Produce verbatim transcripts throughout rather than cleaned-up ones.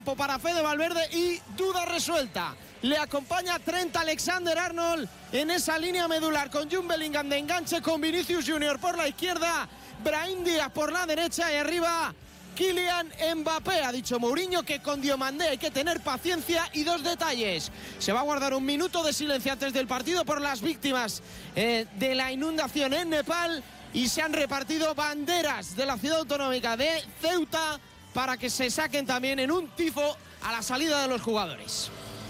Para Fede Valverde y duda resuelta. Le acompaña Trent Alexander-Arnold en esa línea medular con Jude Bellingham de enganche, con Vinicius Junior por la izquierda, Brahim Díaz por la derecha y arriba Kylian Mbappé. Ha dicho Mourinho que con Diomandé hay que tener paciencia y dos detalles. Se va a guardar un minuto de silencio antes del partido por las víctimas eh, de la inundación en Nepal, y se han repartido banderas de la ciudad autonómica de Ceuta para que se saquen también en un tifo a la salida de los jugadores.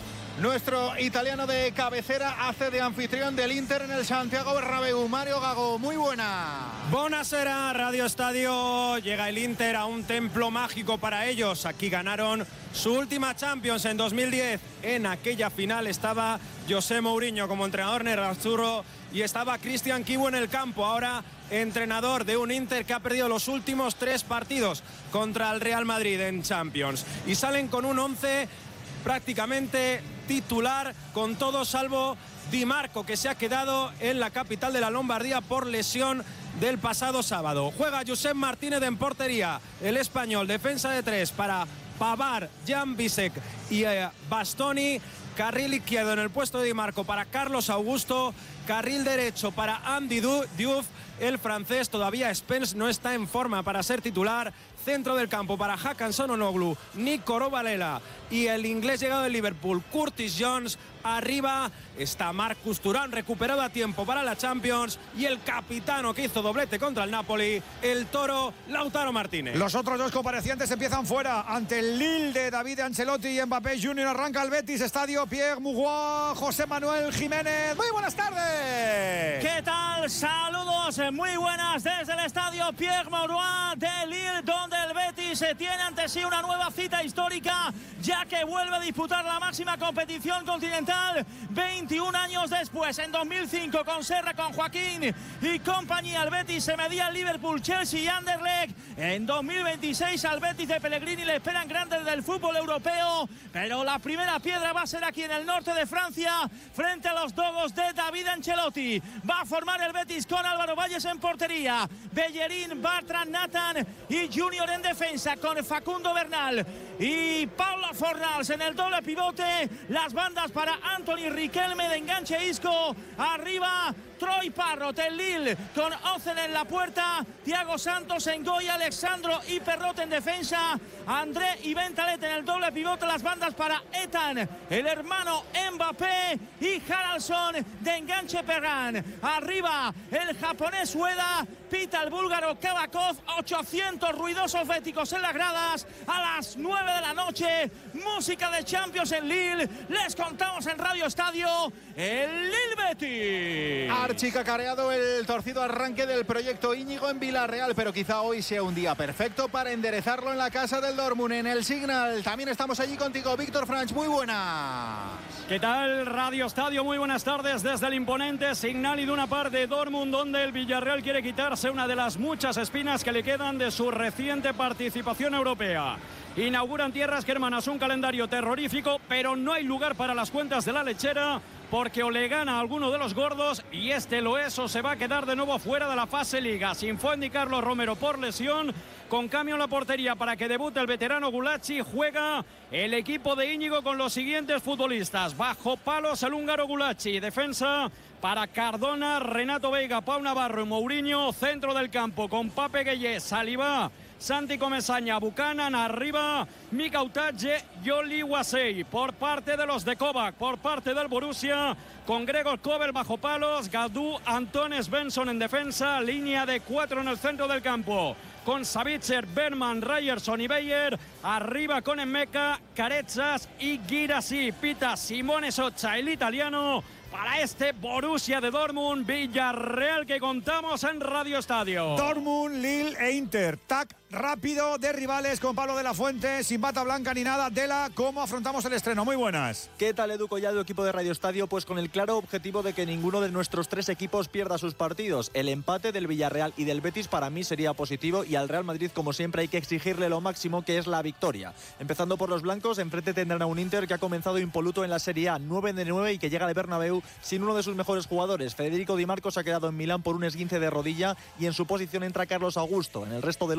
Nuestro italiano de cabecera hace de anfitrión del Inter en el Santiago Bernabéu. Mario Gago, muy buena. Buonasera, Radio Estadio. Llega el Inter a un templo mágico para ellos. Aquí ganaron su última Champions en dos mil diez. En aquella final estaba José Mourinho como entrenador nerazzurro y estaba Christian Chivu en el campo. Ahora entrenador de un Inter que ha perdido los últimos tres partidos contra el Real Madrid en Champions. Y salen con un once prácticamente titular, con todo salvo Di Marco, que se ha quedado en la capital de la Lombardía por lesión del pasado sábado. Juega Josep Martínez en portería, el español, defensa de tres para Pavard, Jan Bisek y eh, Bastoni. Carril izquierdo en el puesto de Di Marco para Carlos Augusto. Carril derecho para Andy Diouf. El francés, todavía Spence, no está en forma para ser titular. Centro del campo para Hakan Çalhanoğlu, Nico Varela y el inglés llegado del Liverpool, Curtis Jones. Arriba está Marcus Thuram, recuperado a tiempo para la Champions, y el capitano que hizo doblete contra el Napoli, el toro Lautaro Martínez. Los otros dos comparecientes empiezan fuera ante el Lille de David Ancelotti y Mbappé Junior. Arranca el Betis, estadio Pierre Mauroy, José Manuel Jiménez. Muy buenas tardes. ¿Qué tal? Saludos muy buenas desde el estadio Pierre Mauroy de Lille, donde el Betis se tiene ante sí una nueva cita histórica, ya que vuelve a disputar la máxima competición continental veintiún años después. En dos mil cinco, con Serra, con Joaquín y compañía, el Betis se medía al Liverpool, Chelsea y Anderlecht. En dos mil veintiséis al Betis de Pellegrini le esperan grandes del fútbol europeo, pero la primera piedra va a ser aquí en el norte de Francia, frente a los Dogos de David Ancelotti. Va a formar el Betis con Álvaro Valles en portería, Bellerín, Bartra, Nathan y Junior en defensa, con Facundo Bernal y Paulo Fornals en el doble pivote. Las bandas para Anthony Riquelme, de enganche Isco. Arriba Troy Parrot, el Lille, con Ozen en la puerta, Thiago Santos, Ngoy, Alexandro y Perrot en defensa, André y Bentaleb en el doble pivote. Las bandas para Ethan, el hermano Mbappé, y Haraldsson de enganche Perran. Arriba el japonés Ueda, pita el búlgaro Kabakov. Ochocientos ruidosos béticos en las gradas. A las nueve de la noche, música de Champions en Lille. Les contamos en Radio Estadio el Lille Betis. Archicacareado el torcido arranque del proyecto Íñigo en Villarreal, pero quizá hoy sea un día perfecto para enderezarlo en la casa del Dortmund, en el Signal. También estamos allí contigo, Víctor Franch, muy buenas. ¿Qué tal, Radio Estadio? Muy buenas tardes desde el imponente Signal Iduna Park de Dortmund, donde el Villarreal quiere quitarse una de las muchas espinas que le quedan de su reciente participación europea. Inauguran tierras germanas un calendario terrorífico, pero no hay lugar para las cuentas de la lechera, porque o le gana a alguno de los gordos, y este lo es, o se va a quedar de nuevo fuera de la fase Liga. Sin Fuenni Carlos Romero por lesión, con cambio en la portería para que debute el veterano Gulacsi. Juega el equipo de Íñigo con los siguientes futbolistas: bajo palos el húngaro Gulacsi, defensa para Cardona, Renato Veiga, Pau Navarro y Mourinho. Centro del campo con Pape Gueye, Saliba, Santi Comesaña, Buchanan. Arriba Mika Utaje, Yoli Wasei. Por parte de los de Kovac, por parte del Borussia, con Gregor Kobel bajo palos, Gadou, Anton Svensson en defensa. Línea de cuatro en el centro del campo, con Savitzer, Berman, Ryerson y Beyer. Arriba con Emeka, Carezas y Guirassi. Pita Simone Soccia, el italiano, para este Borussia de Dortmund Villarreal que contamos en Radio Estadio. Dortmund, Lille e Inter. Tac rápido de rivales con Pablo de la Fuente, sin bata blanca ni nada. Dela, ¿cómo afrontamos el estreno? Muy buenas. ¿Qué tal, Edu Collado, equipo de Radio Estadio? Pues con el claro objetivo de que ninguno de nuestros tres equipos pierda sus partidos. El empate del Villarreal y del Betis para mí sería positivo, y al Real Madrid, como siempre, hay que exigirle lo máximo, que es la victoria. Empezando por los blancos, enfrente tendrán a un Inter que ha comenzado impoluto en la Serie A, nueve de nueve, y que llega al Bernabéu sin uno de sus mejores jugadores. Federico Di Marco se ha quedado en Milán por un esguince de rodilla, y en su posición entra Carlos Augusto. En el resto del once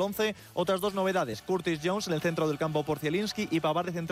Otras dos novedades, Curtis Jones en el centro del campo por Zielinski y Pavard de central